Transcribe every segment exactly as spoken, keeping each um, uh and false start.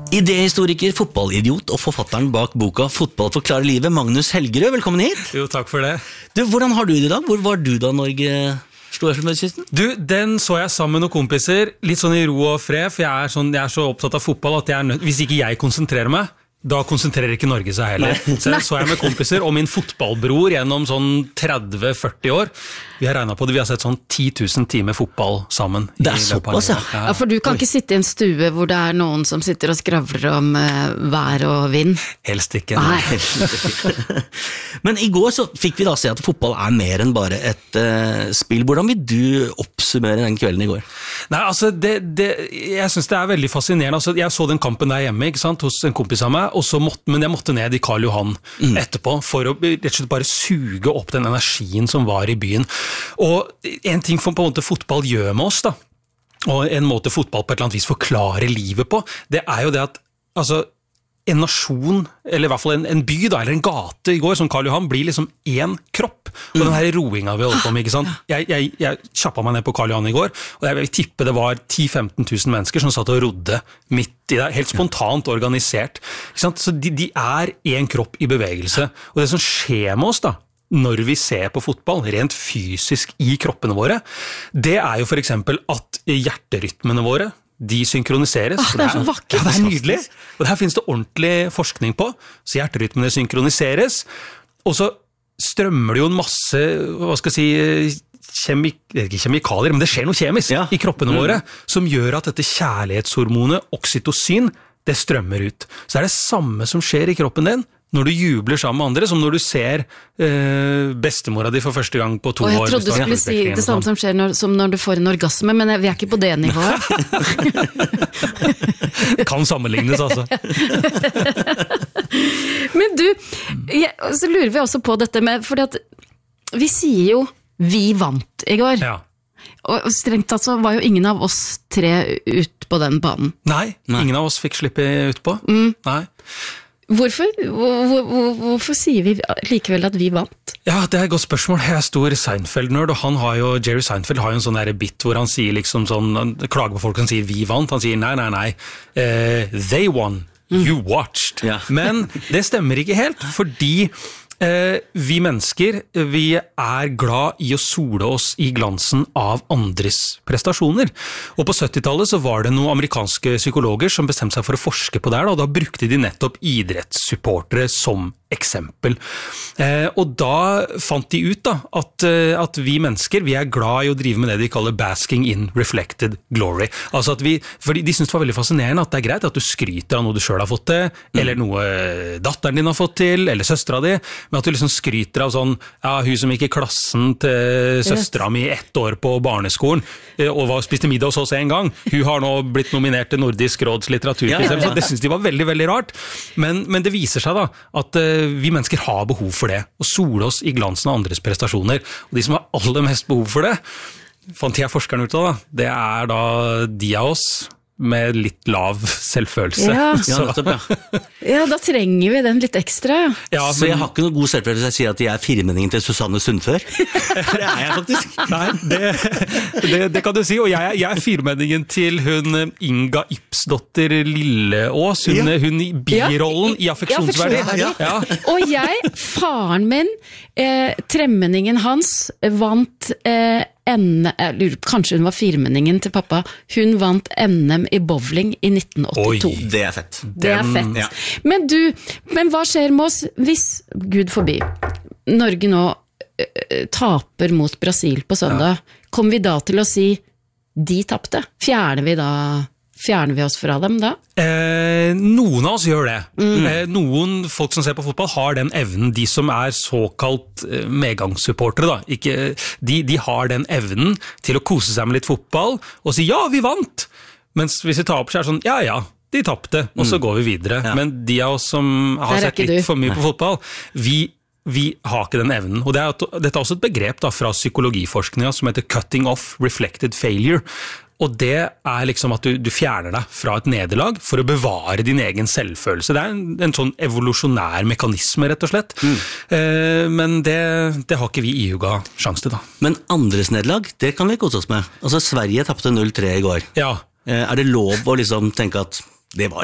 Idéhistoriker, fotballidiot og forfatteren bak boka Fotball forklarer livet, Magnus Helgerød, velkommen hit. Jo, takk for det. Du, hvordan har du det i dag? Hvor var du da Norge slo Østlandskysten? Du, den så jeg sammen med noen kompiser, litt sånn i ro og fred, for jeg er, sånn, jeg er så opptatt av fotball at jeg er nødt, hvis ikke jeg konsentrerer meg, da konsentrerer ikke Norge seg heller. Nei. Så jeg så jeg med kompiser og min fotballbror gjennom sånn tretti til førti år. Vi har regnet på det, vi har sett sånn ti tusen timer fotball sammen. Det er såpass, ja. Ja, for du kan Oi. Ikke sitte i en stue hvor det er noen som sitter og skravler om uh, vær og vind. Helst ikke. Nei. Men i går så fikk vi da se at fotball er mer enn bare et uh, spill. Hvordan vil du oppsummere den kvelden i går? Nei, altså, det, det, jeg synes det er veldig fascinerende. Altså, jeg så den kampen der hjemme, ikke sant, hos en kompis av meg, og så måtte, men jeg måtte ned i Karl Johan mm. etterpå for å rett og slett bare suge opp den energien som var i byen. Og en ting for på en måte fotball gjør med oss da, og en måte fotball på et eller annet vis forklarer livet på, det er jo det at altså, en nasjon, eller i hvert fall en, en by da, eller en gate i går som Karl Johan, blir liksom en kropp. Og mm. den her roingen vi holdt på med, ikke sant? Jeg, jeg, jeg kjappet meg ned på Karl Johan i går, og jeg vil tippe det var ti til femten tusen mennesker som satt og rodde midt i det, helt spontant organisert. Ikke sant? Så de, de er en kropp i bevegelse. Og det som skjer med oss da, når vi ser på fotball, rent fysisk i kroppene våre, det er jo for eksempel at hjerterytmene våre, de synkroniseres. Ah, det er så vakkert. Ja, det er nydelig. Og det her finnes det ordentlig forskning på. Så hjerterytmene synkroniseres, og så strømmer det jo en masse, hva skal jeg si, kjemik ikke kjemikalier, men det skjer noe kjemisk ja. I kroppene mm. våre, som gjør at dette kjærlighetshormonet, oksytocin, det strømmer ut. Så det er det samme som skjer i kroppen din, når du jubler sammen med andre, som når du ser eh, bestemora di for første gang på to år. Og jeg trodde du skulle si det samme som skjer når, som når du får en orgasme, men vi er ikke på det nivået. Kan sammenlignes, altså. Men du, jeg, så lurer vi også på dette med, fordi at vi sier jo vi vant i går. Ja. Og strengt tatt så var jo ingen av oss tre ut på den banen. Nei, Nei. Ingen av oss fikk slippe ut på. Mm. Nei. Hvorfor? Hvor, hvor, hvorfor sier vi likevel at vi vant? Ja, det er et godt spørsmål. Jeg er stor Seinfeld-nerd, og han har jo, Jerry Seinfeld har jo en sånn der bit hvor han sier liksom sånn, han klager på folk som sier vi vant, han sier nei, nei, nei, uh, they won, you watched. Mm. Ja. Men det stemmer ikke helt, fordi Eh, vi mennesker, vi er glad i å sole oss i glansen av andres prestasjoner. Og på syttitallet så var det noen amerikanske psykologer som bestemte seg for å forske på det, og da brukte de nettopp idrettssupportere som eksempel. Eh, og da fant de ut da, at, at vi mennesker, vi er glad i å drive med det de kaller basking in reflected glory. Altså at vi, fordi de synes det var veldig fascinerende at det er greit at du skryter av noe du selv har fått til, mm. eller noe datteren din har fått til, eller søstera di, men at du liksom skryter av sånn, ja, hun som gikk i klassen til søstera mi ett år på barneskolen, og var, spiste middag hos oss en gang, hun har nå blitt nominert til Nordisk råds litteraturpris, ja, ja, ja. Det synes de var veldig, veldig rart. Men, men det viser seg da, at vi mennesker har behov for det, å sole oss i glansen av andres prestasjoner. Og de som har aller mest behov for det, fant jeg forskeren ut av da, det er da de av oss med litt lav selvfølelse. Ja, ja, nettopp, ja. Ja, da trenger vi den litt ekstra. Ja, men... Så jeg har ikke noe god selvfølelse jeg sier at jeg er firmenningen til Susanne Sundfør. Det er jeg faktisk. Nei, det, det, det kan du si, og jeg, jeg er firmenningen til hun Inga Ipsdotter Lilleås, hun, ja. Hun i birollen ja. I affeksjonsverdi. Ja, ja. Og jeg, faren min, eh, tremmenningen hans, vant eh, N, kanskje hun var firmenningen til pappa, hun vant N M i bowling i nitten åttito. Oi, det er fett. Det er fett. Ja. Men du, men hva skjer med oss hvis, Gud forbi, Norge nå uh, taper mot Brasil på søndag? Ja. Kommer vi da til å si, de tapte? Fjerner vi da... Fjerner vi oss fra dem da? Eh, noen av oss gjør det. Mm. Eh, noen folk som ser på fotball har den evnen, de som er såkalt eh, medgangssupportere da, ikke, de, de har den evnen til å kose seg med litt fotball og si ja, vi vant! Mens hvis vi tar opp så er det sånn, ja ja, de tapte, og så mm. går vi videre. Ja. Men de av oss som har sett litt du. For mye på fotball, vi Vi har ikke den evnen, og det er, dette er også et begrep da, fra psykologiforskningen som heter cutting off reflected failure, og det er liksom at du, du fjerner deg fra et nederlag for å bevare din egen selvfølelse. Det er en, en sånn evolusjonær mekanisme, rett og slett. Mm. Eh, men det, det har ikke vi ihuga sjans til da. Men andres nederlag, det kan vi kose oss med. Altså Sverige tappte null tre i går. Ja. Eh, er det lov å liksom tenke at det var litt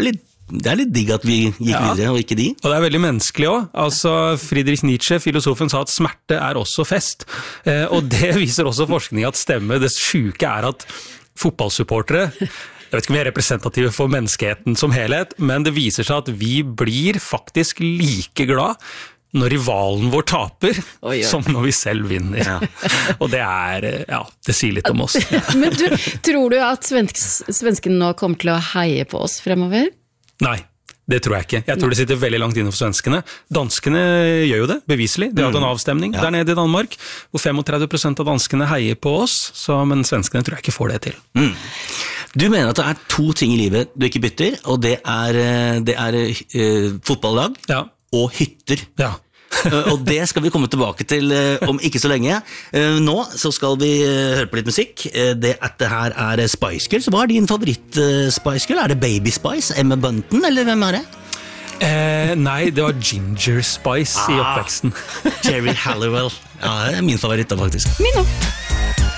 det er litt digg at vi gikk ja. videre, og ikke de. Og det er veldig menneskelig også. Altså, Friedrich Nietzsche, filosofen, sa at smerte er også fest. Eh, og det viser også forskning at stemmer. Det syke er at fotballsupportere, jeg vet ikke om vi er representative for menneskeheten som helhet, men det viser seg at vi blir faktisk like glad når rivalen vår taper, oi, oi. Som når vi selv vinner. Ja. Og det er, ja, det sier litt om oss. Ja. Men du, tror du at svensk, svenskene nå kommer til å heie på oss fremover? Nei, det tror jeg ikke. Jeg tror det sitter veldig langt inne for svenskene. Danskene gjør jo det, beviselig. De har hatt en avstemning ja. Der nede i Danmark, hvor tretifem prosent av danskene heier på oss, så, men svenskene tror jeg ikke får det til. Mm. Du mener at det er to ting i livet du ikke bytter, og det er, det er uh, fotballag ja. Og hytter. Ja. Og det skal vi komme tilbake til om ikke så lenge. Nå så skal vi høre på litt musikk. Det at det her er Spice Girls. Hva er din favoritt Spice Girl? Er det Baby Spice, Emma Bunton, eller hvem er det? Eh, nei, det var Ginger Spice ah, i oppveksten. Jerry Halliwell. Ja, det er min favoritt da, faktisk. Min også.